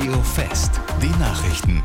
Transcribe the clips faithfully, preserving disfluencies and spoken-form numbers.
Radio Fest, die Nachrichten.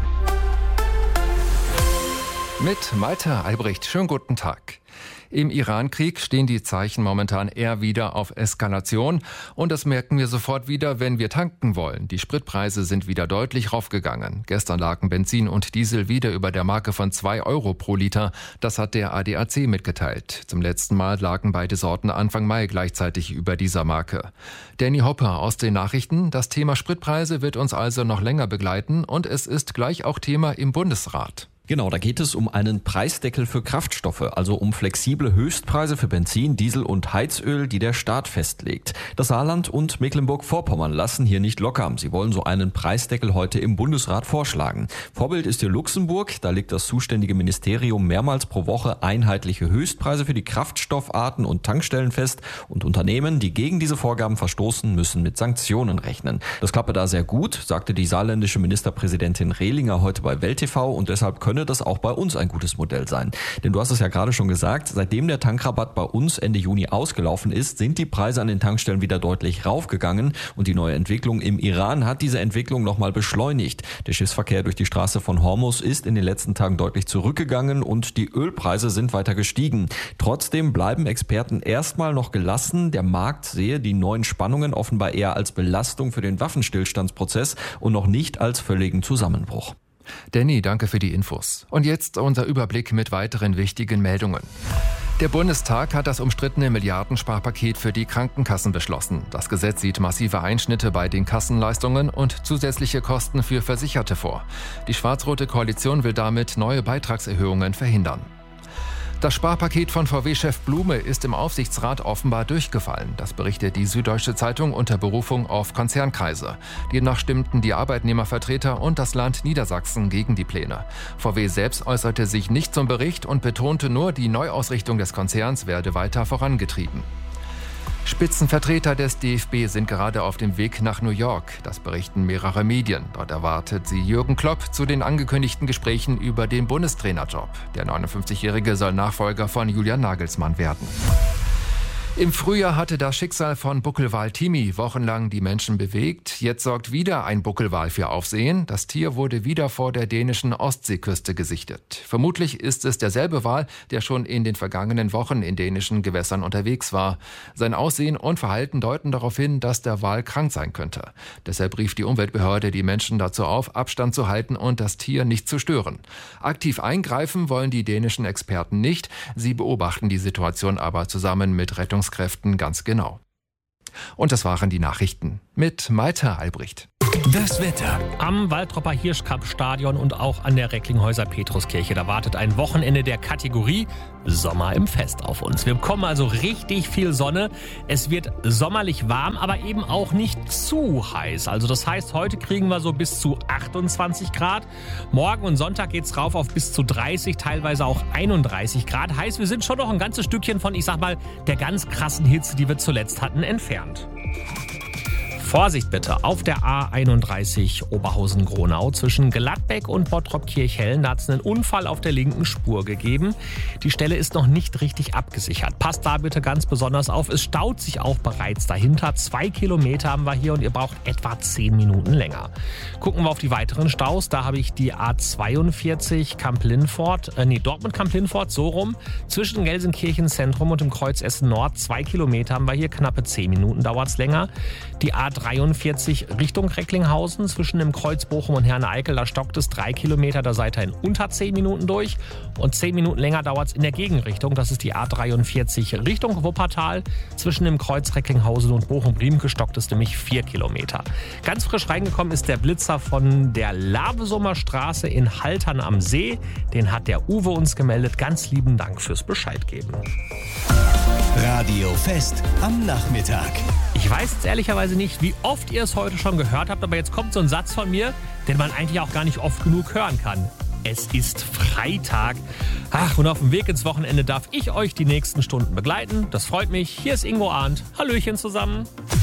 Mit Malte Albrecht. Schönen guten Tag. Im Iran-Krieg stehen die Zeichen momentan eher wieder auf Eskalation. Und das merken wir sofort wieder, wenn wir tanken wollen. Die Spritpreise sind wieder deutlich raufgegangen. Gestern lagen Benzin und Diesel wieder über der Marke von zwei Euro pro Liter. Das hat der A D A C mitgeteilt. Zum letzten Mal lagen beide Sorten Anfang Mai gleichzeitig über dieser Marke. Danny Hopper aus den Nachrichten. Das Thema Spritpreise wird uns also noch länger begleiten. Und es ist gleich auch Thema im Bundesrat. Genau, da geht es um einen Preisdeckel für Kraftstoffe, also um flexible Höchstpreise für Benzin, Diesel und Heizöl, die der Staat festlegt. Das Saarland und Mecklenburg-Vorpommern lassen hier nicht locker. Sie wollen so einen Preisdeckel heute im Bundesrat vorschlagen. Vorbild ist hier Luxemburg. Da legt das zuständige Ministerium mehrmals pro Woche einheitliche Höchstpreise für die Kraftstoffarten und Tankstellen fest. Und Unternehmen, die gegen diese Vorgaben verstoßen, müssen mit Sanktionen rechnen. Das klappe da sehr gut, sagte die saarländische Ministerpräsidentin Rehlinger heute bei Welt T V, und deshalb können könne das auch bei uns ein gutes Modell sein. Denn du hast es ja gerade schon gesagt, seitdem der Tankrabatt bei uns Ende Juni ausgelaufen ist, sind die Preise an den Tankstellen wieder deutlich raufgegangen, und die neue Entwicklung im Iran hat diese Entwicklung nochmal beschleunigt. Der Schiffsverkehr durch die Straße von Hormuz ist in den letzten Tagen deutlich zurückgegangen und die Ölpreise sind weiter gestiegen. Trotzdem bleiben Experten erstmal noch gelassen. Der Markt sehe die neuen Spannungen offenbar eher als Belastung für den Waffenstillstandsprozess und noch nicht als völligen Zusammenbruch. Danny, danke für die Infos. Und jetzt unser Überblick mit weiteren wichtigen Meldungen. Der Bundestag hat das umstrittene Milliardensparpaket für die Krankenkassen beschlossen. Das Gesetz sieht massive Einschnitte bei den Kassenleistungen und zusätzliche Kosten für Versicherte vor. Die schwarz-rote Koalition will damit neue Beitragserhöhungen verhindern. Das Sparpaket von V W-Chef Blume ist im Aufsichtsrat offenbar durchgefallen. Das berichtet die Süddeutsche Zeitung unter Berufung auf Konzernkreise. Demnach stimmten die Arbeitnehmervertreter und das Land Niedersachsen gegen die Pläne. V W selbst äußerte sich nicht zum Bericht und betonte nur, die Neuausrichtung des Konzerns werde weiter vorangetrieben. Spitzenvertreter des D F B sind gerade auf dem Weg nach New York. Das berichten mehrere Medien. Dort erwartet sie Jürgen Klopp zu den angekündigten Gesprächen über den Bundestrainerjob. Der neunundfünfzigjährige soll Nachfolger von Julian Nagelsmann werden. Im Frühjahr hatte das Schicksal von Buckelwal Timi wochenlang die Menschen bewegt. Jetzt sorgt wieder ein Buckelwal für Aufsehen. Das Tier wurde wieder vor der dänischen Ostseeküste gesichtet. Vermutlich ist es derselbe Wal, der schon in den vergangenen Wochen in dänischen Gewässern unterwegs war. Sein Aussehen und Verhalten deuten darauf hin, dass der Wal krank sein könnte. Deshalb rief die Umweltbehörde die Menschen dazu auf, Abstand zu halten und das Tier nicht zu stören. Aktiv eingreifen wollen die dänischen Experten nicht. Sie beobachten die Situation aber zusammen mit Rettungs Kräften ganz genau. Und das waren die Nachrichten mit Malte Albrecht. Das Wetter. Am Waltropper Hirschkapp-Stadion und auch an der Recklinghäuser Petruskirche. Da wartet ein Wochenende der Kategorie Sommer im Fest auf uns. Wir bekommen also richtig viel Sonne. Es wird sommerlich warm, aber eben auch nicht zu heiß. Also das heißt, heute kriegen wir so bis zu achtundzwanzig Grad. Morgen und Sonntag geht's rauf auf bis zu dreißig, teilweise auch einunddreißig Grad. Heißt, wir sind schon noch ein ganzes Stückchen von, ich sag mal, der ganz krassen Hitze, die wir zuletzt hatten, entfernt. Vorsicht bitte auf der A einunddreißig Oberhausen-Gronau zwischen Gladbeck und Bottrop-Kirchhellen. Da hat es einen Unfall auf der linken Spur gegeben. Die Stelle ist noch nicht richtig abgesichert. Passt da bitte ganz besonders auf. Es staut sich auch bereits dahinter. Zwei Kilometer haben wir hier und ihr braucht etwa zehn Minuten länger. Gucken wir auf die weiteren Staus. Da habe ich die A zweiundvierzig Kamp-Lindfort, äh, nee, Dortmund-Kamp-Lindfort, so rum. Zwischen Gelsenkirchen Zentrum und dem Kreuz Essen Nord. Zwei Kilometer haben wir hier, knappe zehn Minuten dauert es länger. Die A dreiundvierzig Richtung Recklinghausen zwischen dem Kreuz Bochum und Herne-Eickel, da stockt es drei Kilometer, da seid ihr in unter zehn Minuten durch und zehn Minuten länger dauert es in der Gegenrichtung, das ist die A dreiundvierzig Richtung Wuppertal, zwischen dem Kreuz Recklinghausen und Bochum-Riem stockt es nämlich vier Kilometer. Ganz frisch reingekommen ist der Blitzer von der Lavesumer Straße in Haltern am See, den hat der Uwe uns gemeldet, ganz lieben Dank fürs Bescheid geben. Radio Fest am Nachmittag. Ich weiß jetzt ehrlicherweise nicht, wie oft ihr es heute schon gehört habt, aber jetzt kommt so ein Satz von mir, den man eigentlich auch gar nicht oft genug hören kann. Es ist Freitag. Ach, und auf dem Weg ins Wochenende darf ich euch die nächsten Stunden begleiten. Das freut mich. Hier ist Ingo Arndt. Hallöchen zusammen.